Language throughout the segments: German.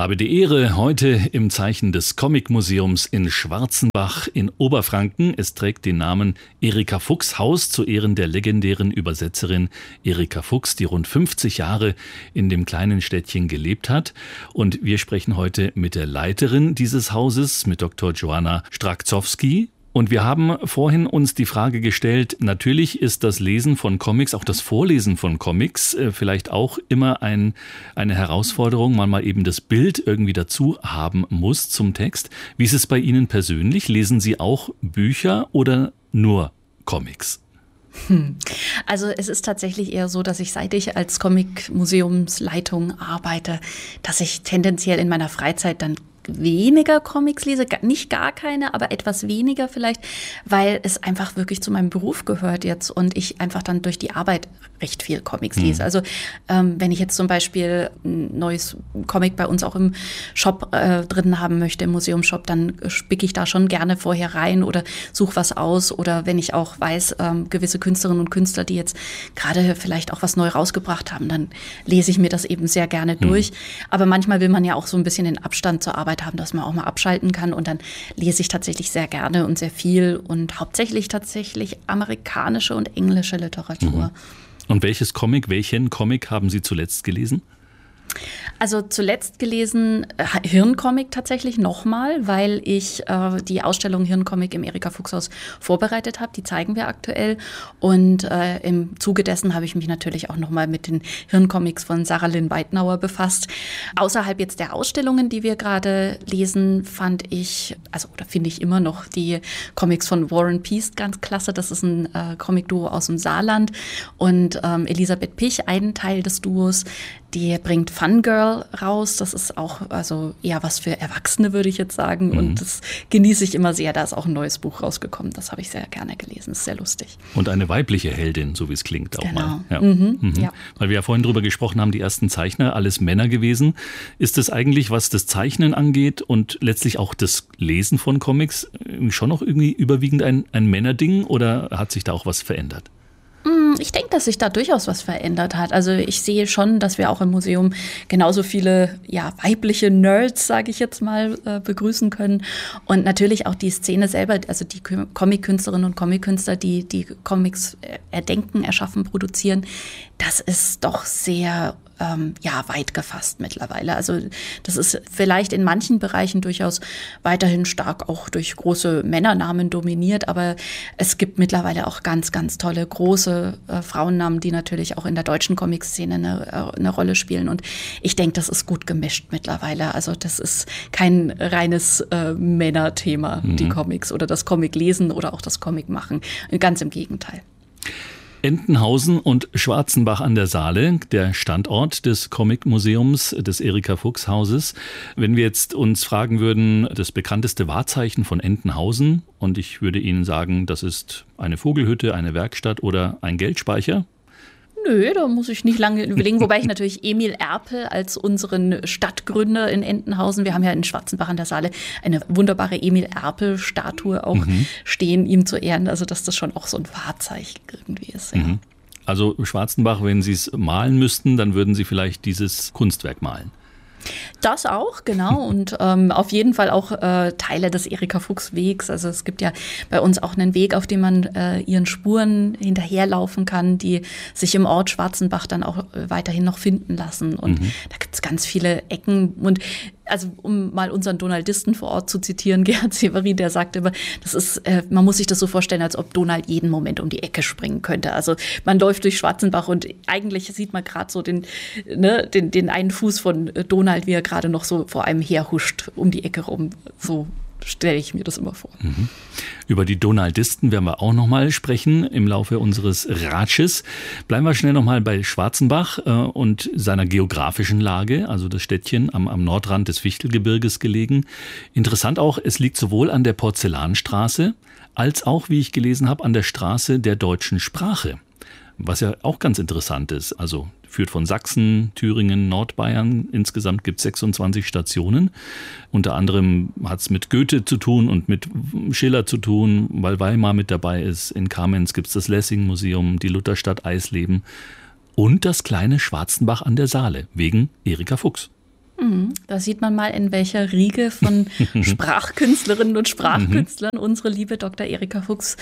Habe die Ehre, heute im Zeichen des Comic-Museums in Schwarzenbach in Oberfranken. Es trägt den Namen Erika Fuchs Haus zu Ehren der legendären Übersetzerin Erika Fuchs, die rund 50 Jahre in dem kleinen Städtchen gelebt hat. Und wir sprechen heute mit der Leiterin dieses Hauses, mit Dr. Joanna Strakzowski. Und wir haben vorhin uns die Frage gestellt, natürlich ist das Lesen von Comics, auch das Vorlesen von Comics vielleicht auch immer eine Herausforderung, man mal eben das Bild irgendwie dazu haben muss zum Text. Wie ist es bei Ihnen persönlich? Lesen Sie auch Bücher oder nur Comics? Also es ist tatsächlich eher so, dass seit ich als Comic-Museumsleitung arbeite, dass ich tendenziell in meiner Freizeit dann weniger Comics lese, nicht gar keine, aber etwas weniger vielleicht, weil es einfach wirklich zu meinem Beruf gehört jetzt und ich einfach dann durch die Arbeit recht viel Comics lese. Also wenn ich jetzt zum Beispiel ein neues Comic bei uns auch im Shop drin haben möchte, im Museumshop, dann spicke ich da schon gerne vorher rein oder suche was aus, oder wenn ich auch weiß, gewisse Künstlerinnen und Künstler, die jetzt gerade vielleicht auch was neu rausgebracht haben, dann lese ich mir das eben sehr gerne durch. Aber manchmal will man ja auch so ein bisschen den Abstand zur Arbeit haben, dass man auch mal abschalten kann, und dann lese ich tatsächlich sehr gerne und sehr viel und hauptsächlich tatsächlich amerikanische und englische Literatur. Und welchen Comic haben Sie zuletzt gelesen? Also zuletzt gelesen Hirncomic tatsächlich nochmal, weil ich die Ausstellung Hirncomic im Erika Fuchs Haus vorbereitet habe. Die zeigen wir aktuell. Und im Zuge dessen habe ich mich natürlich auch nochmal mit den Hirncomics von Sarah Lynn Weitnauer befasst. Außerhalb jetzt der Ausstellungen, die wir gerade lesen, finde ich immer noch die Comics von Warren Peast ganz klasse. Das ist ein Comic-Duo aus dem Saarland. Und Elisabeth Pich, ein Teil des Duos, die bringt Fun-Girl raus. Das ist auch eher was für Erwachsene, würde ich jetzt sagen. Und das genieße ich immer sehr. Da ist auch ein neues Buch rausgekommen. Das habe ich sehr gerne gelesen. Ist sehr lustig. Und eine weibliche Heldin, so wie es klingt auch mal. Ja. Ja. Weil wir ja vorhin drüber gesprochen haben, die ersten Zeichner, alles Männer gewesen. Ist es eigentlich, was das Zeichnen angeht und letztlich auch das Lesen von Comics, schon noch irgendwie überwiegend ein Männerding, oder hat sich da auch was verändert? Ich denke, dass sich da durchaus was verändert hat. Also ich sehe schon, dass wir auch im Museum genauso viele weibliche Nerds, sage ich jetzt mal, begrüßen können. Und natürlich auch die Szene selber, also die Comic-Künstlerinnen und Comic-Künstler, die Comics erdenken, erschaffen, produzieren, das ist doch sehr weit gefasst mittlerweile. Also das ist vielleicht in manchen Bereichen durchaus weiterhin stark auch durch große Männernamen dominiert, aber es gibt mittlerweile auch ganz, ganz tolle große Frauennamen, die natürlich auch in der deutschen Comic-Szene eine Rolle spielen, und ich denke, das ist gut gemischt mittlerweile. Also das ist kein reines Männerthema, die Comics oder das Comic-Lesen oder auch das Comic-Machen. Ganz im Gegenteil. Entenhausen und Schwarzenbach an der Saale, der Standort des Comic-Museums des Erika Fuchs Hauses. Wenn wir jetzt uns fragen würden, das bekannteste Wahrzeichen von Entenhausen, und ich würde Ihnen sagen, das ist eine Vogelhütte, eine Werkstatt oder ein Geldspeicher? Nö, da muss ich nicht lange überlegen, wobei ich natürlich Emil Erpel als unseren Stadtgründer in Entenhausen, wir haben ja in Schwarzenbach an der Saale eine wunderbare Emil Erpel-Statue auch stehen, ihm zu Ehren, also dass das schon auch so ein Wahrzeichen irgendwie ist. Ja. Also Schwarzenbach, wenn Sie es malen müssten, dann würden Sie vielleicht dieses Kunstwerk malen. Das auch, genau. Und auf jeden Fall auch Teile des Erika Fuchs Wegs. Also es gibt ja bei uns auch einen Weg, auf dem man ihren Spuren hinterherlaufen kann, die sich im Ort Schwarzenbach dann auch weiterhin noch finden lassen. Und da gibt es ganz viele Ecken. Und also um mal unseren Donaldisten vor Ort zu zitieren, Gerhard Severin, der sagte immer, das ist, man muss sich das so vorstellen, als ob Donald jeden Moment um die Ecke springen könnte. Also man läuft durch Schwarzenbach und eigentlich sieht man gerade so den einen Fuß von Donald, wie er gerade noch so vor einem herhuscht um die Ecke rum. So stelle ich mir das immer vor. Über die Donaldisten werden wir auch noch mal sprechen im Laufe unseres Ratsches. Bleiben wir schnell noch mal bei Schwarzenbach und seiner geografischen Lage, also das Städtchen am Nordrand des Fichtelgebirges gelegen. Interessant auch, es liegt sowohl an der Porzellanstraße als auch, wie ich gelesen habe, an der Straße der deutschen Sprache. Was ja auch ganz interessant ist, also führt von Sachsen, Thüringen, Nordbayern. Insgesamt gibt es 26 Stationen. Unter anderem hat es mit Goethe zu tun und mit Schiller zu tun, weil Weimar mit dabei ist. In Kamenz gibt es das Lessing-Museum, die Lutherstadt Eisleben und das kleine Schwarzenbach an der Saale, wegen Erika Fuchs. Da sieht man mal, in welcher Riege von Sprachkünstlerinnen und Sprachkünstlern unsere liebe Dr. Erika Fuchs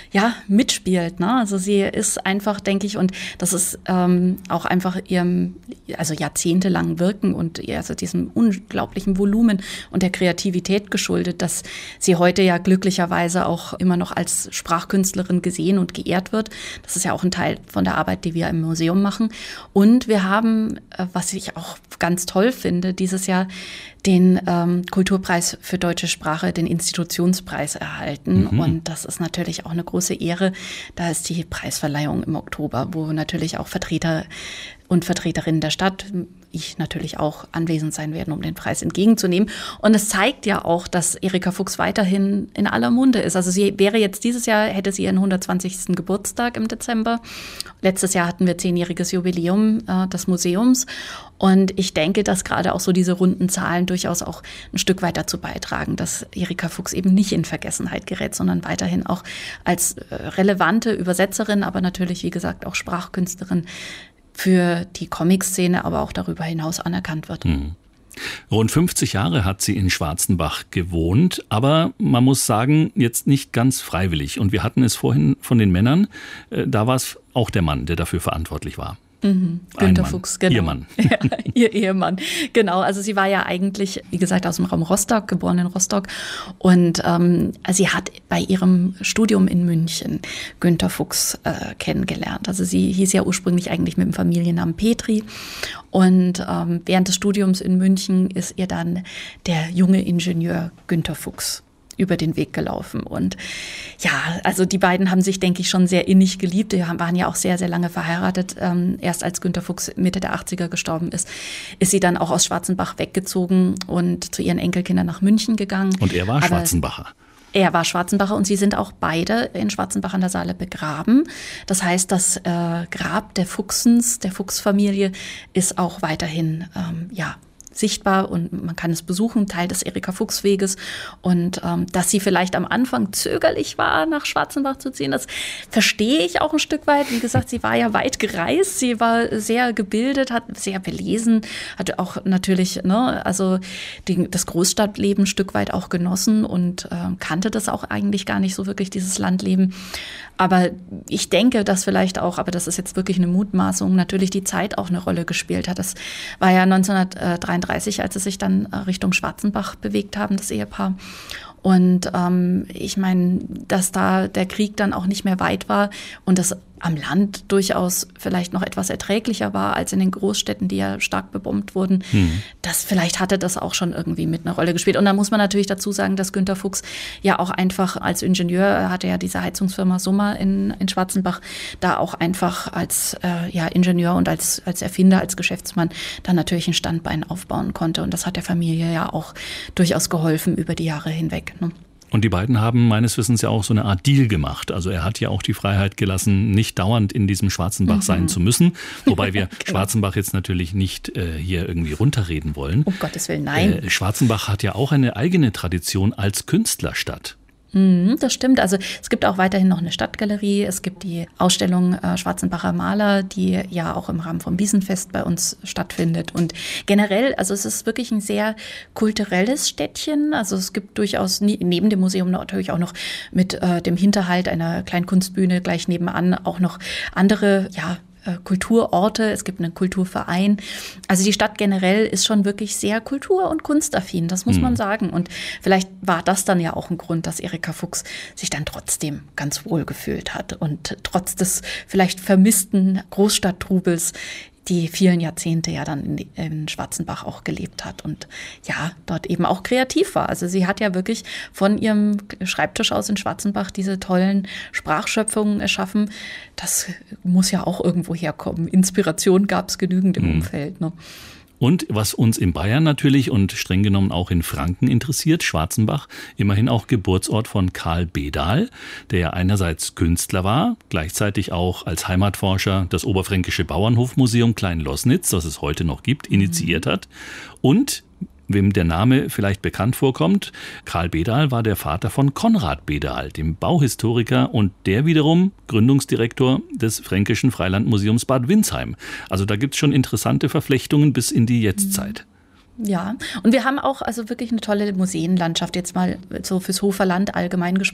mitspielt. Ne? Also sie ist einfach, denke ich, und das ist auch einfach ihrem jahrzehntelangen Wirken und diesem unglaublichen Volumen und der Kreativität geschuldet, dass sie heute ja glücklicherweise auch immer noch als Sprachkünstlerin gesehen und geehrt wird. Das ist ja auch ein Teil von der Arbeit, die wir im Museum machen. Und wir haben, was ich auch ganz toll finde, dieses Jahr den Kulturpreis für deutsche Sprache, den Institutionspreis erhalten. Und das ist natürlich auch eine große Ehre. Da ist die Preisverleihung im Oktober, wo natürlich auch Vertreter und Vertreterinnen der Stadt, ich natürlich auch anwesend sein werden, um den Preis entgegenzunehmen. Und es zeigt ja auch, dass Erika Fuchs weiterhin in aller Munde ist. Also sie wäre jetzt dieses Jahr, hätte sie ihren 120. Geburtstag im Dezember. Letztes Jahr hatten wir 10-jähriges Jubiläum des Museums. Und ich denke, dass gerade auch so diese runden Zahlen durchaus auch ein Stück weit dazu beitragen, dass Erika Fuchs eben nicht in Vergessenheit gerät, sondern weiterhin auch als relevante Übersetzerin, aber natürlich, wie gesagt, auch Sprachkünstlerin für die Comic-Szene, aber auch darüber hinaus anerkannt wird. Rund 50 Jahre hat sie in Schwarzenbach gewohnt, aber man muss sagen, jetzt nicht ganz freiwillig. Und wir hatten es vorhin von den Männern, da war es auch der Mann, der dafür verantwortlich war. Günther Fuchs, genau. Ihr Mann. Ja, ihr Ehemann, genau. Also sie war ja eigentlich, wie gesagt, aus dem Raum Rostock, geboren in Rostock. Und sie hat bei ihrem Studium in München Günther Fuchs kennengelernt. Also sie hieß ja ursprünglich eigentlich mit dem Familiennamen Petri. Und während des Studiums in München ist ihr dann der junge Ingenieur Günther Fuchs über den Weg gelaufen. Und ja, also die beiden haben sich, denke ich, schon sehr innig geliebt. Die waren ja auch sehr, sehr lange verheiratet. Erst als Günther Fuchs Mitte der 80er gestorben ist sie dann auch aus Schwarzenbach weggezogen und zu ihren Enkelkindern nach München gegangen. Und er war Schwarzenbacher. Er war Schwarzenbacher und sie sind auch beide in Schwarzenbach an der Saale begraben. Das heißt, das Grab der Fuchsens, der Fuchs-Familie, ist auch weiterhin, sichtbar und man kann es besuchen, Teil des Erika-Fuchs-Weges. Und dass sie vielleicht am Anfang zögerlich war, nach Schwarzenbach zu ziehen, das verstehe ich auch ein Stück weit. Wie gesagt, sie war ja weit gereist, sie war sehr gebildet, hat sehr belesen, hatte auch natürlich das Großstadtleben ein Stück weit auch genossen und kannte das auch eigentlich gar nicht so wirklich, dieses Landleben. Aber ich denke, dass vielleicht auch, aber das ist jetzt wirklich eine Mutmaßung, natürlich die Zeit auch eine Rolle gespielt hat. Das war ja 1933, als sie sich dann Richtung Schwarzenbach bewegt haben, das Ehepaar. Und ich meine, dass da der Krieg dann auch nicht mehr weit war und das am Land durchaus vielleicht noch etwas erträglicher war als in den Großstädten, die ja stark bebombt wurden. Das vielleicht hatte das auch schon irgendwie mit einer Rolle gespielt. Und da muss man natürlich dazu sagen, dass Günther Fuchs ja auch einfach als Ingenieur, er hatte ja diese Heizungsfirma Summer in Schwarzenbach, da auch einfach als Ingenieur und als Erfinder, als Geschäftsmann dann natürlich ein Standbein aufbauen konnte. Und das hat der Familie ja auch durchaus geholfen über die Jahre hinweg. Ne? Und die beiden haben meines Wissens ja auch so eine Art Deal gemacht. Also er hat ja auch die Freiheit gelassen, nicht dauernd in diesem Schwarzenbach sein zu müssen. Wobei wir genau. Schwarzenbach jetzt natürlich nicht hier irgendwie runterreden wollen. Um Gottes Willen, nein. Schwarzenbach hat ja auch eine eigene Tradition als Künstlerstadt. Das stimmt. Also es gibt auch weiterhin noch eine Stadtgalerie. Es gibt die Ausstellung Schwarzenbacher Maler, die ja auch im Rahmen vom Wiesenfest bei uns stattfindet. Und generell, also es ist wirklich ein sehr kulturelles Städtchen. Also es gibt durchaus neben dem Museum natürlich auch noch mit dem Hinterhalt einer kleinen Kunstbühne gleich nebenan auch noch andere, Kulturorte, es gibt einen Kulturverein. Also die Stadt generell ist schon wirklich sehr kultur- und kunstaffin, das muss man sagen. Und vielleicht war das dann ja auch ein Grund, dass Erika Fuchs sich dann trotzdem ganz wohl gefühlt hat und trotz des vielleicht vermissten Großstadttrubels die vielen Jahrzehnte ja dann in Schwarzenbach auch gelebt hat und ja, dort eben auch kreativ war. Also sie hat ja wirklich von ihrem Schreibtisch aus in Schwarzenbach diese tollen Sprachschöpfungen erschaffen. Das muss ja auch irgendwo herkommen. Inspiration gab es genügend im Umfeld, ne? Und was uns in Bayern natürlich und streng genommen auch in Franken interessiert, Schwarzenbach, immerhin auch Geburtsort von Karl Bedahl, der ja einerseits Künstler war, gleichzeitig auch als Heimatforscher das Oberfränkische Bauernhofmuseum Klein-Loßnitz, das es heute noch gibt, initiiert hat. Und wem der Name vielleicht bekannt vorkommt, Karl Bedahl war der Vater von Konrad Bedahl, dem Bauhistoriker und der wiederum Gründungsdirektor des Fränkischen Freilandmuseums Bad Windsheim. Also da gibt es schon interessante Verflechtungen bis in die Jetztzeit. Ja, und wir haben auch also wirklich eine tolle Museenlandschaft, jetzt mal so fürs Hofer Land allgemein gesprochen.